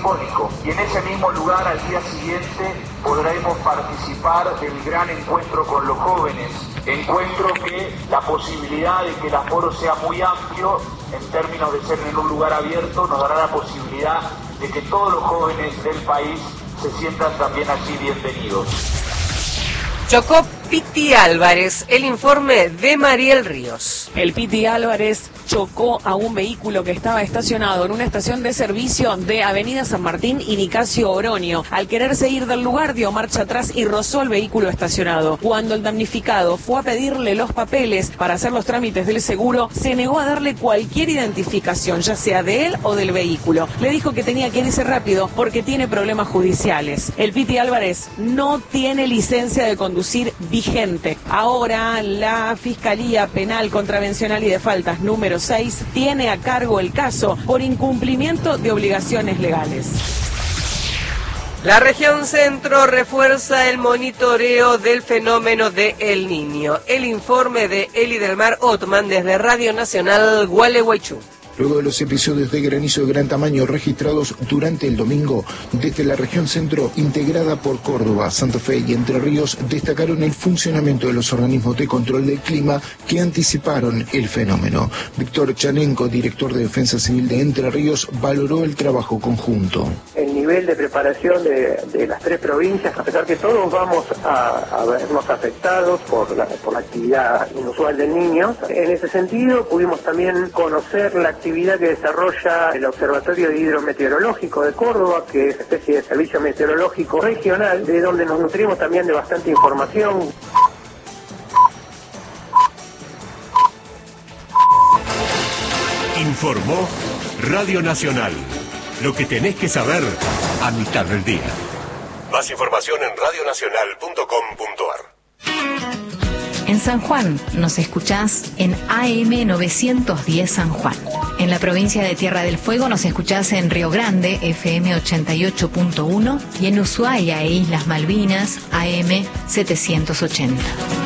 icónico. Y en ese mismo lugar, al día siguiente, podremos participar del gran encuentro con los jóvenes. Encuentro que la posibilidad de que el aforo sea muy amplio, en términos de ser en un lugar abierto, nos dará la posibilidad de que todos los jóvenes del país se sientan también allí bienvenidos. Chocó Piti Álvarez, el informe de Mariel Ríos. El Piti Álvarez chocó a un vehículo que estaba estacionado en una estación de servicio de Avenida San Martín y Nicasio Oroño. Al quererse ir del lugar, dio marcha atrás y rozó el vehículo estacionado. Cuando el damnificado fue a pedirle los papeles para hacer los trámites del seguro, se negó a darle cualquier identificación, ya sea de él o del vehículo. Le dijo que tenía que irse rápido porque tiene problemas judiciales. El Piti Álvarez no tiene licencia de conducir vigente. Ahora la Fiscalía Penal Contravencional y de Faltas número 6 tiene a cargo el caso por incumplimiento de obligaciones legales. La región centro refuerza el monitoreo del fenómeno de El Niño. El informe de Eli del Mar Otman desde Radio Nacional Gualeguaychú. Luego de los episodios de granizo de gran tamaño registrados durante el domingo, desde la región centro, integrada por Córdoba, Santa Fe y Entre Ríos, destacaron el funcionamiento de los organismos de control del clima que anticiparon el fenómeno. Víctor Chanenko, director de Defensa Civil de Entre Ríos, valoró el trabajo conjunto. El nivel de preparación de las tres provincias, a pesar que todos vamos a vernos afectados por la actividad inusual del Niño, en ese sentido pudimos también conocer la actividad que desarrolla el Observatorio de Hidrometeorológico de Córdoba, que es especie de servicio meteorológico regional, de donde nos nutrimos también de bastante información. Informó Radio Nacional. Lo que tenés que saber a mitad del día. Más información en radionacional.com.ar. En San Juan nos escuchás en AM 910 San Juan. En la provincia de Tierra del Fuego nos escuchás en Río Grande, FM 88.1, y en Ushuaia e Islas Malvinas, AM 780.